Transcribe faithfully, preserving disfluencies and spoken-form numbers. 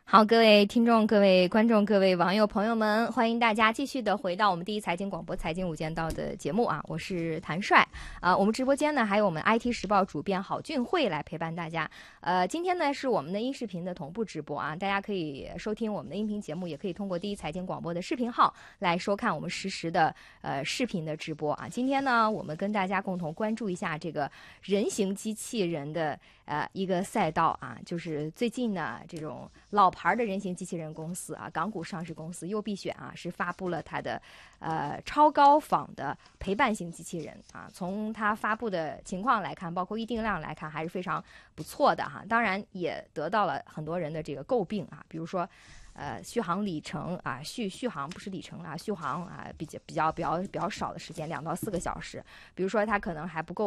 好，各位听众、各位观众、各位网友朋友们，欢迎大家继续的回到我们第一财经广播财经无间道的节目啊，我是谭帅啊、呃。我们直播间呢还有我们 I T 时报主编郝俊慧来陪伴大家。呃，今天呢是我们的音视频的同步直播啊，大家可以收听我们的音频节目，也可以通过第一财经广播的视频号来收看我们实时的呃视频的直播啊。今天呢，我们跟大家共同关注一下这个人形机器人的呃一个赛道啊，就是最近呢这种老牌的人形机器人公司啊，港股上市公司优必选啊，是发布了它的呃超高仿的陪伴型机器人啊。从它发布的情况来看，包括预订量来看，还是非常不错的哈。当然也得到了很多人的这个诟病啊，比如说呃续航里程啊，续续航不是里程啊，续航啊比较比较比较比较少的时间，两到四个小时。比如说它可能还不够。